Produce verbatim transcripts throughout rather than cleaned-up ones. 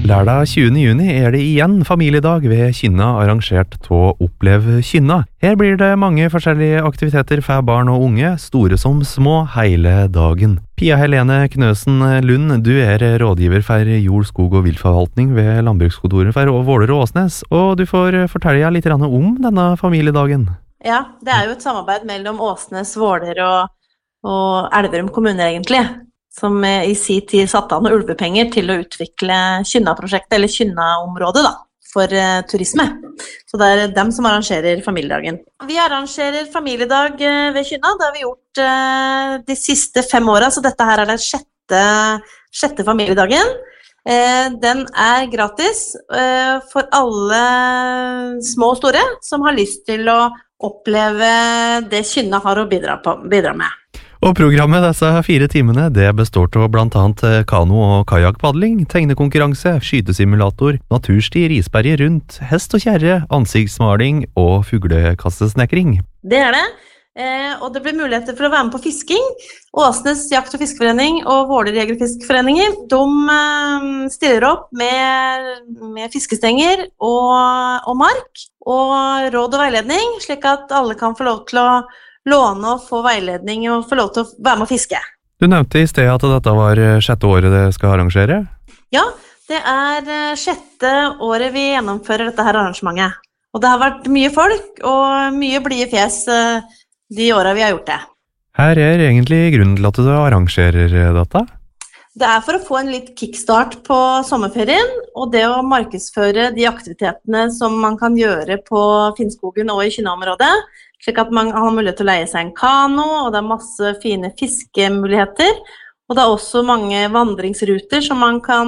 Lørdag tjuende juni er det igjen familiedag ved Kynna, arrangert til Opplev Kynna. Her blir det mange forskjellige aktiviteter for barn og unge, store som små, hele dagen. Pia Helene Knøsen Lund, du er rådgiver for jord, skog og viltforvaltning ved Landbrukskontoret for Våler og Åsnes, og du får fortelle litt om denne familiedagen. Ja, det er jo et samarbeid mellom Åsnes, Våler og, og Elverum kommuner egentlig, som i sin tid satte av noen ulvepenger til å utvikle Kynna-prosjektet, eller Kynna-området da, for uh, turisme. Så det er dem som arrangerer familiedagen. Vi arrangerer familiedag uh, ved Kynna, det har vi gjort uh, de siste fem årene, så dette her er den sjette, sjette familiedagen. Uh, den er gratis uh, for alle små og store som har lyst til å oppleve det Kynna har å bidra, på, bidra med. Og programmet disse fire timene, det består av blant annet kano- og kajakpadling, tegnekonkurranse, skytesimulator, natursti, risberge rundt, hest og kjerre, ansiktsmaling og fuglekastesnekring. Det er det, eh, og det blir muligheter for å være med på fisking. Åsnes Jakt- og Fiskeforening og Våler Jeger- og Fiskeforeninger, de eh, stiller opp med, med fiskestenger og, og mark, og råd og veiledning, slik at alle kan få lov til å låne og få veiledning og få lov til å være med å fiske. Du nevnte i sted at dette var sjette året det skal arrangere? Ja, det er sjette året vi gjennomfører dette her arrangementet. Og det har vært mye folk og mye blide fjes de årene vi har gjort det. Her er egentlig grunnen til at du arrangerer dette? Det er for å få en litt kickstart på sommerferien, og det å markedsføre de aktivitetene som man kan gjøre på Finnskogen og i Kynna-området, slik at man har mulighet til å leie seg en kano, og det er masse fine fiskemuligheter, og det er også mange vandringsruter som man kan,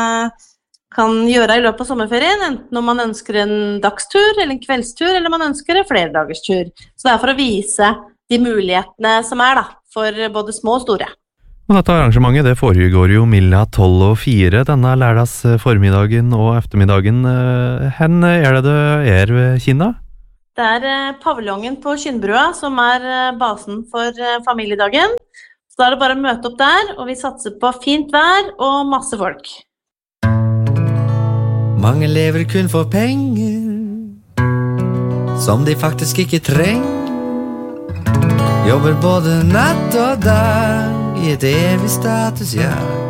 kan gjøre i løpet av sommerferien, enten om man ønsker en dagstur, eller en kveldstur, eller man ønsker en flerdagerstur. Så det er for å vise de mulighetene som er da, for både små og store. Og dette arrangementet det foregår jo mellom tolv og fire denne lørdags formiddagen og eftermiddagen. Hen er det det er ved Kynna? Det er paviljongen på Kynnbrua som er basen for familiedagen. Så da er det bare å møte opp der, og vi satser på fint vær og masse folk. Mange lever kun for penger som de faktisk ikke trenger. Jobber både natt og dag i et evig statusjag.